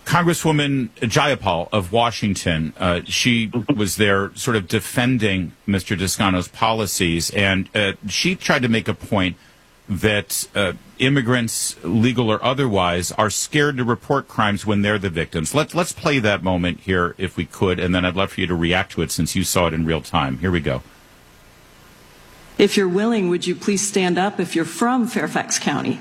Congresswoman Jayapal of Washington, she was there sort of defending Mr. Descano's policies, and she tried to make a point that immigrants, legal or otherwise, are scared to report crimes when they're the victims. Let's play that moment here, if we could, and then I'd love for you to react to it since you saw it in real time. Here we go. If you're willing, would you please stand up if you're from Fairfax County?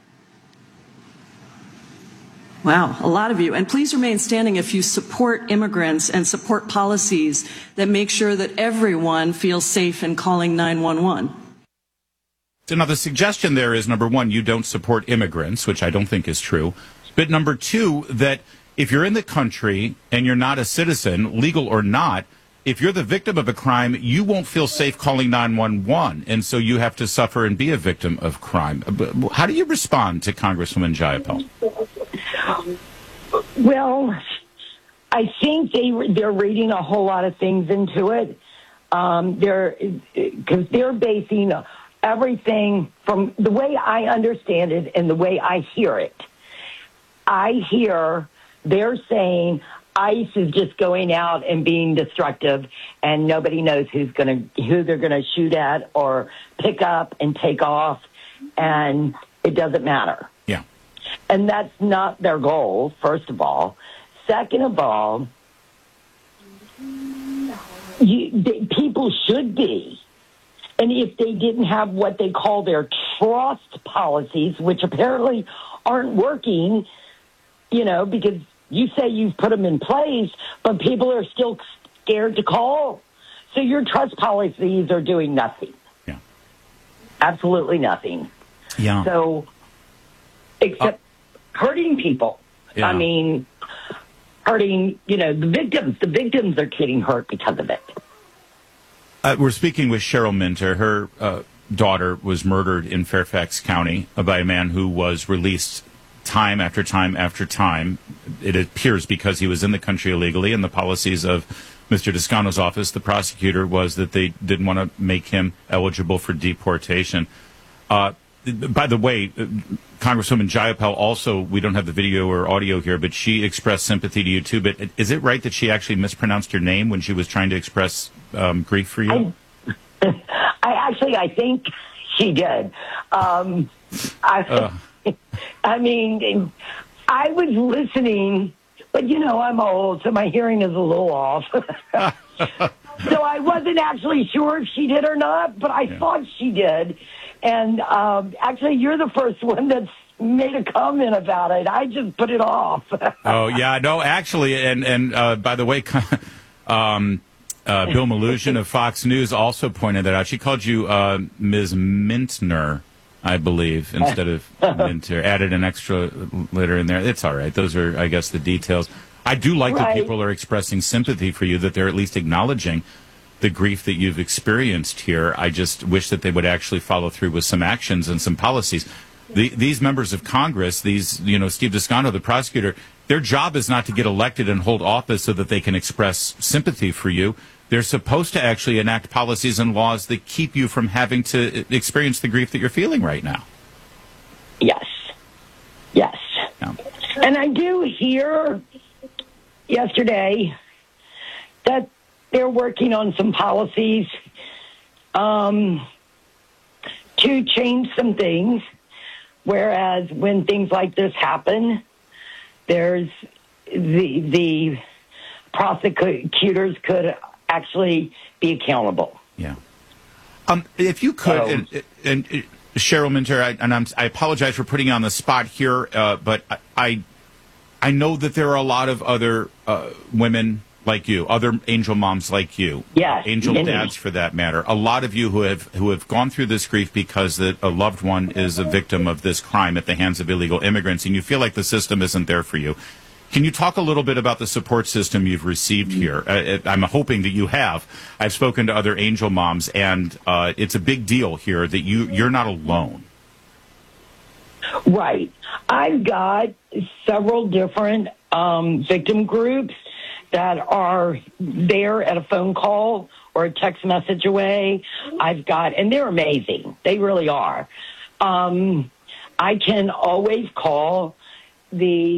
Wow, a lot of you. And please remain standing if you support immigrants and support policies that make sure that everyone feels safe in calling 911. So now the suggestion there is, number one, you don't support immigrants, which I don't think is true. But number two, that if you're in the country and you're not a citizen, legal or not, if you're the victim of a crime, you won't feel safe calling 911. And so you have to suffer and be a victim of crime. How do you respond to Congresswoman Jayapal? Well, I think they're reading a whole lot of things into it. Because they're basing everything from the way I understand it and the way I hear it. I hear they're saying ICE is just going out and being destructive, and nobody knows who they're gonna shoot at or pick up and take off, and it doesn't matter. Yeah. And that's not their goal, first of all. Second of all, people should be. And if they didn't have what they call their trust policies, which apparently aren't working, because you say you've put them in place, but people are still scared to call. So your trust policies are doing nothing. Yeah. Absolutely nothing. Yeah. So, except hurting people. Yeah. I mean, hurting, the victims. The victims are getting hurt because of it. We're speaking with Cheryl Minter. Her daughter was murdered in Fairfax County by a man who was released time after time after time. It appears because he was in the country illegally, and the policies of Mr. Descano's office, the prosecutor, was that they didn't want to make him eligible for deportation. By the way, Congresswoman Jayapal also, we don't have the video or audio here, but she expressed sympathy to you too. But is it right that she actually mispronounced your name when she was trying to express grief for you? I think she did. I mean, I was listening, but I'm old, so my hearing is a little off. So I wasn't actually sure if she did or not, but I thought she did. And actually, you're the first one that's made a comment about it. I just put it off. Oh, yeah, no, actually, and by the way, Bill Malugin of Fox News also pointed that out. She called you Ms. Mintner, I believe, instead of Minter. Added an extra letter in there. It's all right. Those are, I guess, the details. I do like that people are expressing sympathy for you, that they're at least acknowledging the grief that you've experienced here. I just wish that they would actually follow through with some actions and some policies. These members of Congress, Steve Descano, the prosecutor, their job is not to get elected and hold office so that they can express sympathy for you. They're supposed to actually enact policies and laws that keep you from having to experience the grief that you're feeling right now. Yes. Yeah. And I do hear yesterday that they're working on some policies to change some things, whereas when things like this happen, there's the prosecutors could actually be accountable. Yeah. If you could, and Cheryl Minter, I apologize for putting you on the spot here, but I know that there are a lot of other women like you, other angel moms like you, angel dads for that matter. A lot of you who have gone through this grief because a loved one is a victim of this crime at the hands of illegal immigrants, and you feel like the system isn't there for you. Can you talk a little bit about the support system you've received here? I'm hoping that you have. I've spoken to other angel moms, and it's a big deal here that you're not alone. Right. I've got several different victim groups that are there at a phone call or a text message away. And they're amazing. They really are. I can always call the